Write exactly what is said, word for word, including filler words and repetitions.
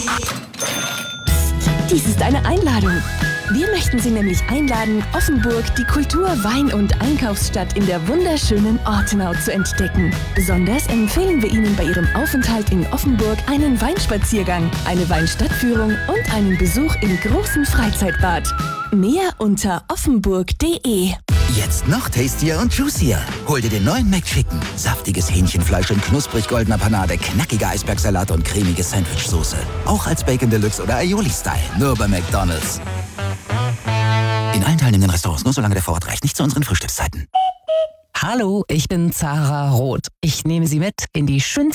Dies ist eine Einladung. Wir möchten Sie nämlich einladen, Offenburg, die Kultur-, Wein- und Einkaufsstadt in der wunderschönen Ortenau zu entdecken. Besonders empfehlen wir Ihnen bei Ihrem Aufenthalt in Offenburg einen Weinspaziergang, eine Weinstadtführung und einen Besuch im großen Freizeitbad. Mehr unter offenburg punkt de. Jetzt noch tastier und juicier. Hol dir den neuen McChicken. Saftiges Hähnchenfleisch in knusprig goldener Panade, knackiger Eisbergsalat und cremige Sandwichsoße. Auch als Bacon Deluxe oder Aioli-Style. Nur bei McDonald's. In allen teilnehmenden Restaurants, nur solange der Vorrat reicht. Nicht zu unseren Frühstückszeiten. Hallo, ich bin Zara Roth. Ich nehme Sie mit in die schönste